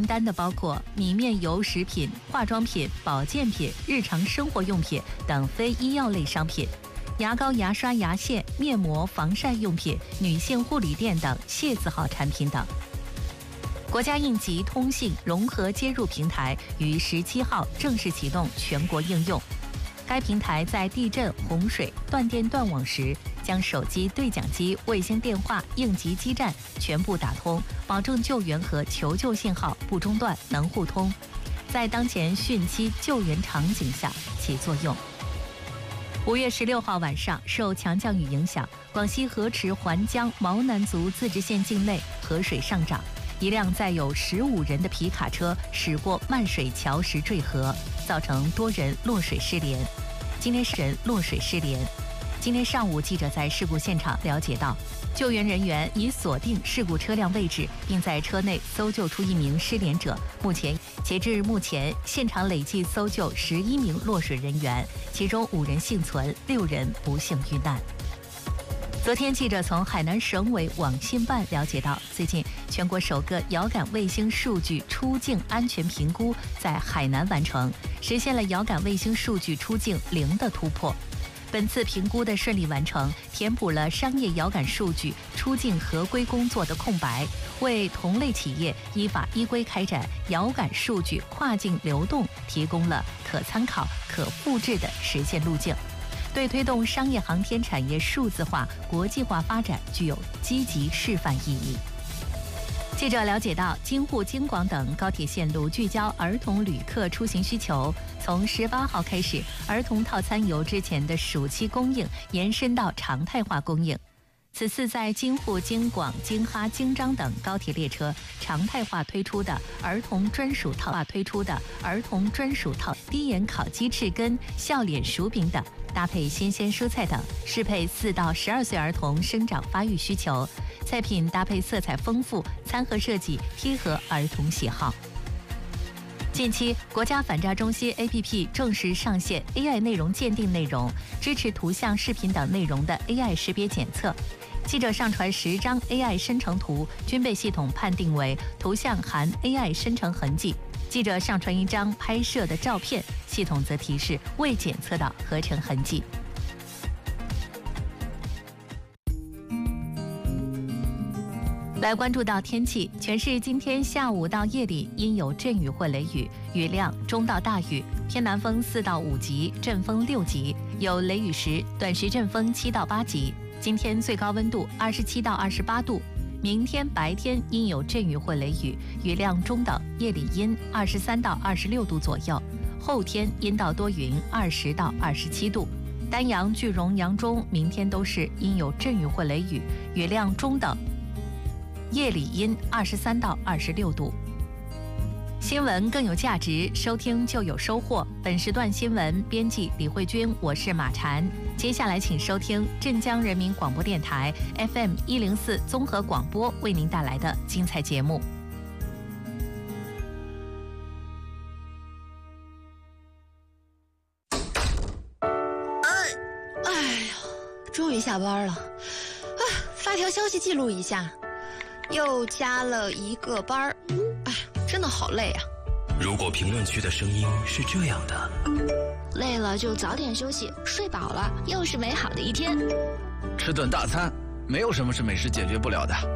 单的包括米面油食品、化妆品、保健品、日常生活用品等非医药类商品，牙膏、牙刷、牙线、面膜、防晒用品、女性护理垫等械字号产品等。国家应急通信融合接入平台于17号正式启动全国应用。该平台在地震、洪水、断电断网时，将手机对讲机、卫星电话、应急基站全部打通，保证救援和求救信号不中断，能互通，在当前汛期救援场景下起作用。5月16号晚上，受强降雨影响，广西河池环江毛南族自治县境内河水上涨，一辆载有15人的皮卡车驶过漫水桥时坠河，造成多人落水失联。今天上午，记者在事故现场了解到，救援人员已锁定事故车辆位置，并在车内搜救出1名失联者。截至目前，现场累计搜救11名落水人员，其中5人幸存，6人不幸遇难。昨天，记者从海南省委网信办了解到，最近全国首个遥感卫星数据出境安全评估在海南完成，实现了遥感卫星数据出境0的突破。本次评估的顺利完成，填补了商业遥感数据出境合规工作的空白，为同类企业依法依规开展遥感数据跨境流动提供了可参考、可复制的实现路径，对推动商业航天产业数字化、国际化发展具有积极示范意义。记者了解到，京沪、京广等高铁线路聚焦儿童旅客出行需求，从18号开始，儿童套餐由之前的暑期供应延伸到常态化供应。此次在京沪、京广、京哈、京张等高铁列车常态化推出的儿童专属套低盐烤鸡翅根、笑脸薯饼等，搭配新鲜蔬菜等，适配4到12岁儿童生长发育需求。菜品搭配色彩丰富，餐盒设计贴合儿童喜好。近期，国家反诈中心 APP 正式上线 AI 内容鉴定内容，支持图像、视频等内容的 AI 识别检测。记者上传10张 AI 生成图，均被系统判定为图像含 AI 生成痕迹。记者上传1张拍摄的照片，系统则提示未检测到合成痕迹。来关注到天气，全市今天下午到夜里阴有阵雨或雷雨，雨量中到大雨，偏南风4到5级，阵风6级，有雷雨时短时阵风7到8级。今天最高温度27到28度，明天白天阴有阵雨或雷雨，雨量中等，夜里阴23到26度左右。后天阴到多云20到27度。丹阳、句容、扬中明天都是阴有阵雨或雷雨，雨量中等，夜里阴23到26度。新闻更有价值，收听就有收获。本时段新闻编辑李慧君，我是马婵。接下来请收听镇江人民广播电台 FM 104综合广播为您带来的精彩节目。 哎呀，终于下班了。发条消息记录一下，又加了1个班儿。真的好累啊！ 如果评论区的声音是这样的， 累了就早点休息，睡饱了又是美好的一天。 吃顿大餐，没有什么是美食解决不了的。